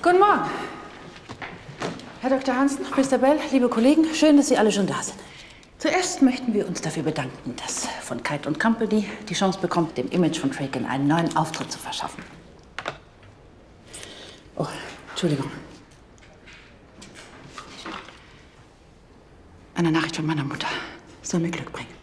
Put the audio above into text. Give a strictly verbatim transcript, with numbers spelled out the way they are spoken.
Guten Morgen. Herr Doktor Hansen, Mister Bell, liebe Kollegen, schön, dass Sie alle schon da sind. Zuerst möchten wir uns dafür bedanken, dass von Kite und Company die Chance bekommt, dem Image von Traken einen neuen Auftritt zu verschaffen. Oh, Entschuldigung. Eine Nachricht von meiner Mutter. Soll mir Glück bringen.